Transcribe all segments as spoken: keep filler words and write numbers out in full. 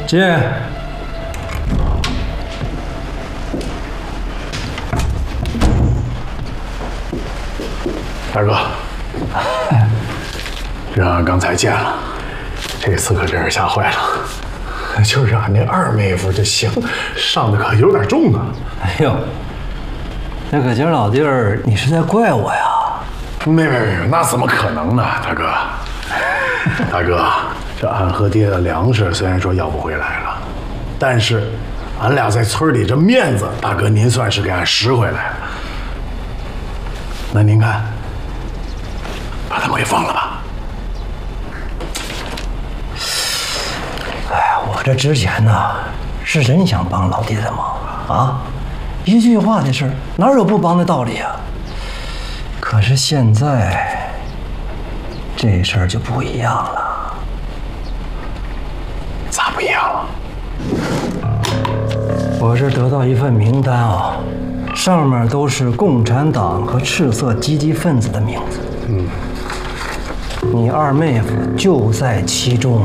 进。 大哥，这俺刚才见了，这次可真是吓坏了。就是俺那二妹夫这刑上的可有点重啊。 哎呦，那可劲老弟儿，你是在怪我呀？ 没没没，那怎么可能呢，大哥？大哥，这俺和爹的粮食虽然说要不回来了，但是俺俩在村里这面子，大哥您算是给俺拾回来了。那您看，把他们给放了吧。 哎呀，我这之前呢是真想帮老爹的忙啊，一句话的事哪有不帮的道理啊？可是现在这事儿就不一样了。 咋不一样了？ 我这得到一份名单啊，上面都是共产党和赤色积极分子的名字。嗯，你二妹夫就在其中。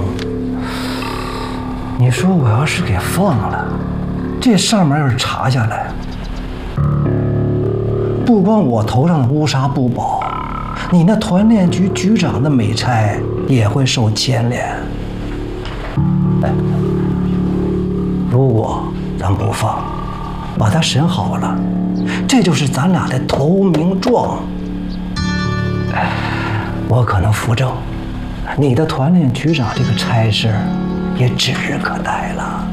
你说我要是给放了，这上面要是查下来，不光我头上的乌纱不保，你那团练局局长的美差也会受牵连。哎，如果咱不放，把他审好了，这就是咱俩的投名状。哎，我可能扶正，你的团练局长这个差事也指日可待了。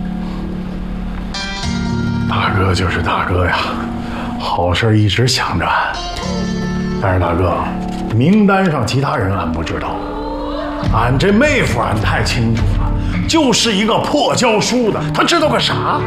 大哥就是大哥呀，好事一直想着俺。但是大哥，名单上其他人俺不知道，俺这妹夫俺太清楚了，就是一个破教书的，他知道个啥？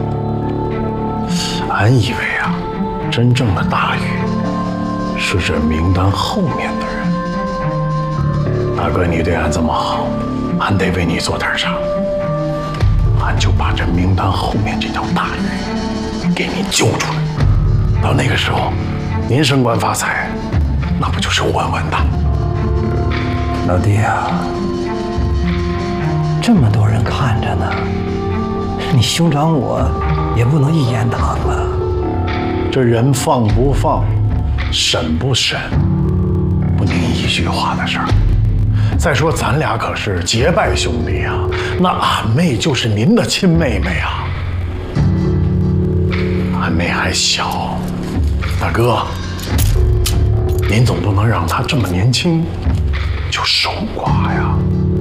俺以为啊，真正的大鱼是这名单后面的人。大哥，你对俺这么好，俺得为你做点啥。俺就把这名单后面这条大鱼给你救出来。到那个时候，您升官发财，那不就是稳稳的？ 老弟啊，这么多人看着呢，你兄长我也不能一言堂了。 这人放不放，审不审，不您一句话的事儿。再说咱俩可是结拜兄弟啊，那俺妹就是您的亲妹妹啊。俺妹还小，大哥，您总不能让她这么年轻就守寡呀。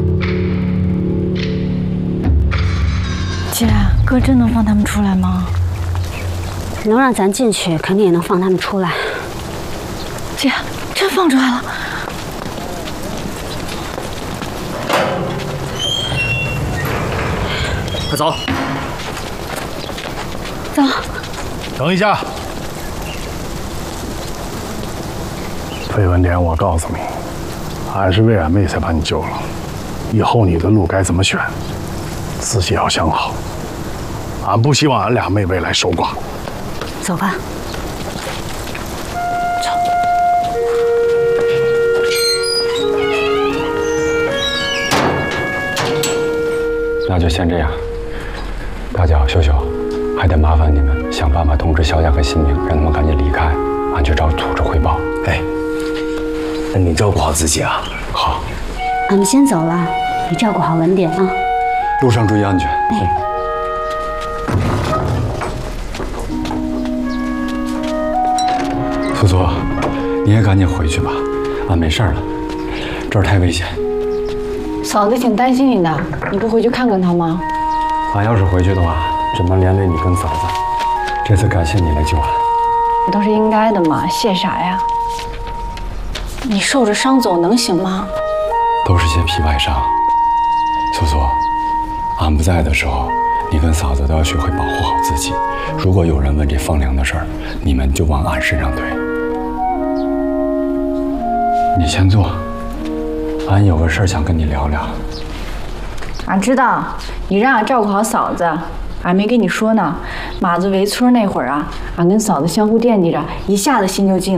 姐，哥真能放他们出来吗？ 能让咱进去，肯定也能放他们出来。 姐，真放出来了。 快走！ 走。 等一下，费文典，我告诉你，俺是为俺妹才把你救了，以后你的路该怎么选，自己要想好。俺不希望俺俩妹未来守寡。 走吧。 那就先这样。大脚、秀秀，还得麻烦你们想办法通知小雅和新明，让他们赶紧离开，俺去找组织汇报。 哎，那你照顾好自己啊。 好。 俺们先走了，你照顾好文典啊。 路上注意安全。 哎。 苏苏，你也赶紧回去吧，俺没事了，这儿太危险。 嫂子挺担心你的，你不回去看看她吗？ 俺要是回去的话，只能连累你跟嫂子。这次感谢你来救俺， 这都是应该的嘛，谢啥呀？你受着伤走能行吗？ 都是些皮外伤。苏苏，俺不在的时候，你跟嫂子都要学会保护好自己。如果有人问这放粮的事儿，你们就往俺身上推。你先坐，俺有个事儿想跟你聊聊。 俺知道，你让俺照顾好嫂子，俺没跟你说呢。马子围村那会儿啊，俺跟嫂子相互惦记着，一下子心就静了。